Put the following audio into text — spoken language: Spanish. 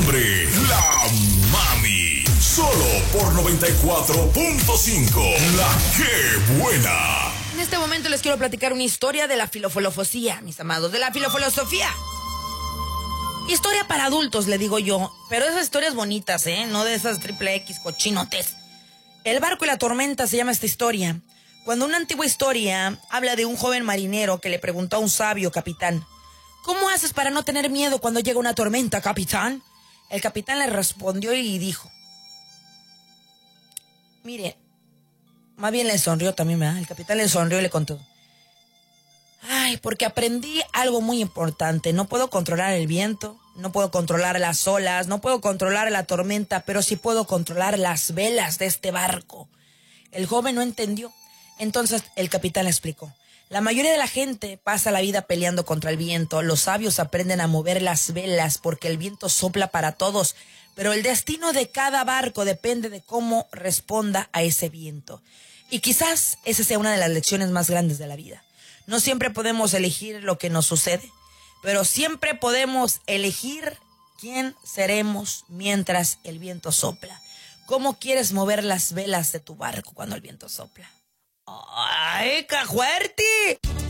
nombre, la Mami. Solo por 94.5. La que buena. En este momento les quiero platicar una historia de la filofilosofía, mis amados, de la filofilosofía. Historia para adultos, le digo yo, pero esas historias bonitas, no de esas triple X cochinotes. El barco y la tormenta se llama esta historia. Cuando una antigua historia habla de un joven marinero que le preguntó a un sabio capitán: ¿cómo haces para no tener miedo cuando llega una tormenta, capitán? El capitán le respondió y dijo: mire, más bien le sonrió también, ¿verdad? El capitán le sonrió y le contó: ay, porque aprendí algo muy importante. No puedo controlar el viento, no puedo controlar las olas, no puedo controlar la tormenta, pero sí puedo controlar las velas de este barco. El joven no entendió. Entonces el capitán le explicó: la mayoría de la gente pasa la vida peleando contra el viento. Los sabios aprenden a mover las velas porque el viento sopla para todos, pero el destino de cada barco depende de cómo responda a ese viento. Y quizás esa sea una de las lecciones más grandes de la vida. No siempre podemos elegir lo que nos sucede, pero siempre podemos elegir quién seremos mientras el viento sopla. ¿Cómo quieres mover las velas de tu barco cuando el viento sopla? ¡Ay, qué fuerte!